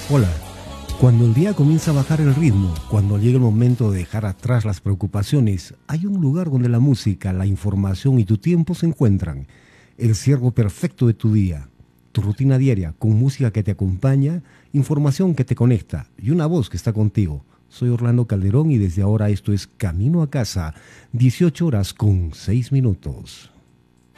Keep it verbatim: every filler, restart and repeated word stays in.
Hola. Cuando el día comienza a bajar el ritmo, cuando llega el momento de dejar atrás las preocupaciones, hay un lugar donde la música, la información y tu tiempo se encuentran. El cierre perfecto de tu día. Tu rutina diaria con música que te acompaña, información que te conecta y una voz que está contigo. Soy Orlando Calderón y desde ahora esto es Camino a Casa, dieciocho horas con seis minutos.